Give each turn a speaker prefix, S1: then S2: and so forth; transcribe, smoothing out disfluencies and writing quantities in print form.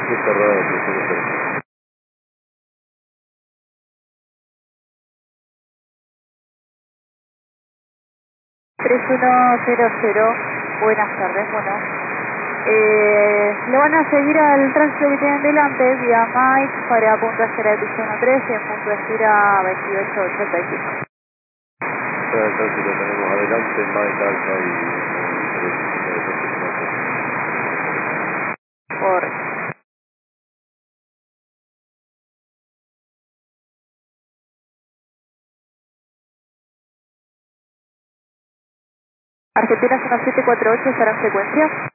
S1: cerrado, 3100.
S2: 3100, buenas tardes, bueno. Le van a seguir al tránsito que tienen delante vía Mike para punto de espera de piso 13 en punto de espera 2885.
S1: El tránsito tenemos adelante, Mike Alfa y
S2: Correcto. Argentina 1748 estará en frecuencia.